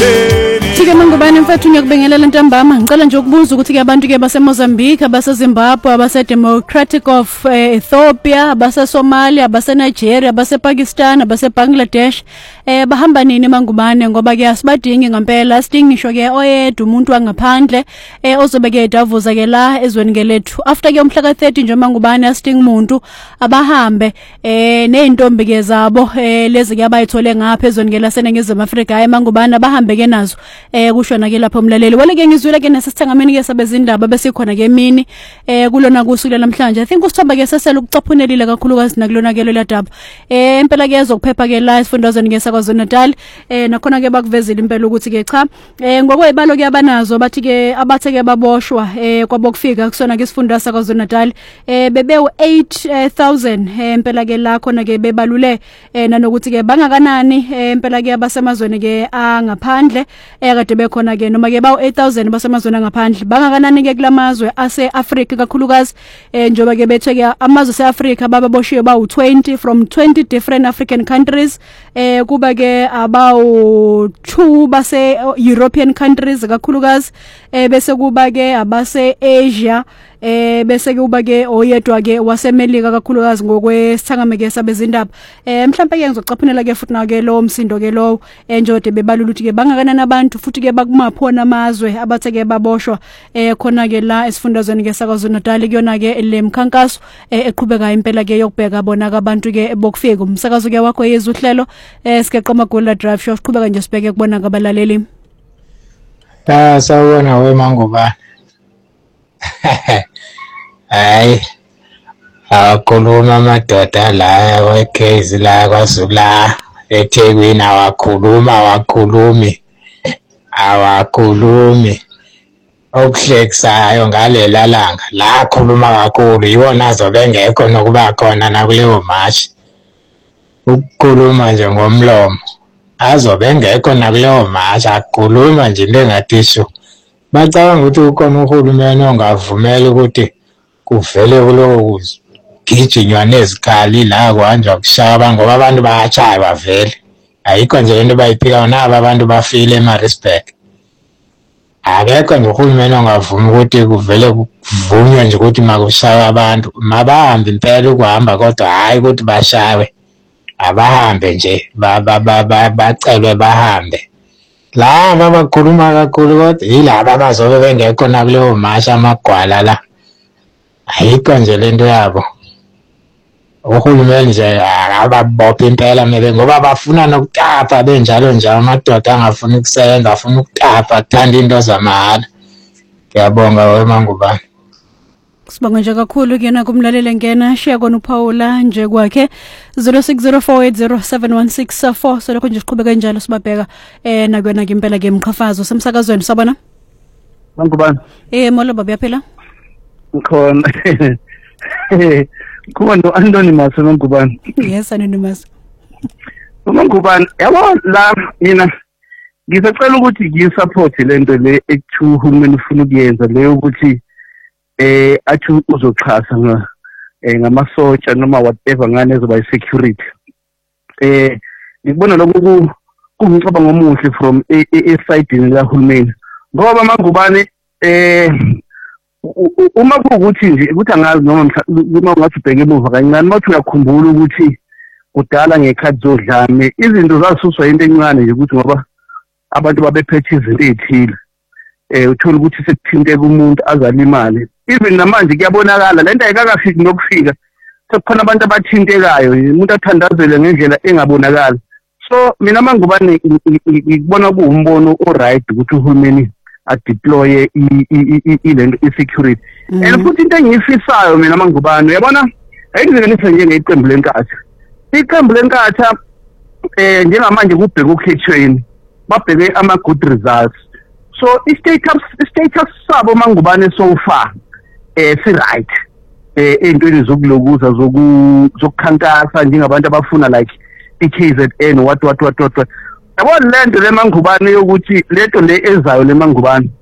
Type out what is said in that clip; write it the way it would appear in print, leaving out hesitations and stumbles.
Sike mangubane mfethu ngiyakubingelela ntambama ngicela nje ukubuza ukuthi ke abantu ke base Mozambique abase Zimbabwe abase Democratic of Ethiopia abase Somalia abase Nigeria abase Pakistan abase Bangladesh bahamba nini mangubane ngoba ke asibadingi ngempela sidingi ngisho ke oyedwa umuntu wangaphandle ozobe ke davuza ke la ezweni ngelethu after ke umhla ka30 nje mangubane asidingi umuntu abahambe nezintombi ke zabo lezi ke abayithole ngapha ezweni ngelasene ngezwe Afrika mangubane abahambe ke nazo kushona ke lapho umlaleli wale ke ngizwile ke nesithangameni ke sabezindaba bese khona ke mini kulona kusuku namhlanje I think usithomba ke sesela ukucaphunelile kakhulukazi nakulona ke ledaba impela ke ezokuphepha ke la esifundazweni ke sakwaZulu Natal nakhona ke bakuvezile impela ukuthi ke cha ngokwezibalo ke abanazo bathi ke abathe ke baboshwa kwabokufika kusona ke isifunda sakwaZulu Natal bebewu 8000 impela ke la khona ke bebalule nanokuthi ke bangakanani impela ke abasemazweni ke angaphandle kade bekhona ke noma ke bawu 8000 basemazweni angaphandle bangakanani ke kulamazwe ase-Africa kakhulukazi njoba ke bethe ke amazwe ase-Africa bababoshiwe bawu 20 from 20 different African countries kuba ke abawu 2 base European countries kakhulukazi bese kuba ke abase Asia bese ke uba ke oyedwa ke wasemelika kakhulukazi ngokwesithangame ke sabezindaba mhlawumbe ke ngizocaphunela ke futhi na ke lo msindo ke lo njode bebalula ukuthi ke bangakanani abantu futhi ke bakumaphona amazwe abathe ke baboshwa khona ke la esifundazweni ke sakwaZulu Natal kuyona ke le mkhankaso eqhubeka impela ke yokubheka bona abantu ke bokufika umsakazo ke wakho yezuhlelo sikeqoma Gola Drive Show siqhubeka nje sibheke kubona ngabalaleli sawona wemangoba hayi akhuluma amadoda la wekhezi la kwaZulu la eThekwini awakhulumi okuhlekisayo ngalela langa la akhuluma kakhulu yiwona azobe ngekho nokuba khona nakuleyo mashi ukukhuluma nje ngomlomo azobe ngekho nakuleyo mashi akhuluma nje into engatisho bacabanga ukuthi ukhona uhulumeni ongavumela ukuthi kuvele kuloko kugijinywa nezikhali la kwanjwa kushaba ngoba abantu bayachaya bavele ayikho nje into bayiphikayo nabo abantu bafile eMaritzburg akekho nje uhulumeni ongavuma ukuthi kuvele kuvunywe nje ukuthi makushaya abantu mabahambe impela ukuhamba kodwa hayi ukuthi bashawe abahambe nje bacelwe bahambe laba bakhuluma kakhulu kodwa yilabo abazobe bengekho nakuleyo mashi amagwala la ayikho nje lento yabo uhulumeni nje ababopha impela mebe ngoba bafuna nokutapha benjalo nje amadoda angafuni ukusebenza afuna ukutapha kuthanda into zamahala ngiyabonga wemangubane Sibonga nje kakhulu kuyena kumlalele ngena share kona uPaula nje kwakhe 0604807164 so lokho nje siqhubeka njalo sibabheka nakwena ke impela ke emqhafazo semsakazweni sabona Mangubane molo baba yaphela khona kuba no anonymous Mangubane yes anonymous Mangubane yabo la mina ngisacela ukuthi ngisupport lento le ekuthu uhulumeni ufuna ukuyenza leyo ukuthi athi uzoxhasa ngamasotsha noma whatever ngane ezoba security ngibona lokho kungicaba ngomuhle from eside lahulumeni ngoba Mangubane uma kuukuthi nje ukuthi angazi noma ungathi ubheke emuva kancane mawuthi uyakhumbula ukuthi kudala ngekhathi zodlame izinto zasuswa into encane nje ukuthi ngoba abantu babephethe izinto ezithile uthola ukuthi sekuthinteka umuntu azalimali even namanje kuyabonakala lento ayikakafiki nokufika sekukhona abantu abathintekayo umuntu athandazele ngendlela engabonakala so mina Mangubane ngikubona kuwumbono oright ukuthi uhulumeni adeploye ilento isecurity and futhi into engiyifisayo mina Mangubane uyabona ayikuzenisa njengeqembu lenkatha iqembu lenkatha njengamanje kubheka ukhethweni babheke ama good results so status sabo Mangubane so far si right entweni zokulokuza zokukhankasa njengabantu abafuna like iKZN what yabona lento le Mangubane yokuthi lento le ezayo le Mangubane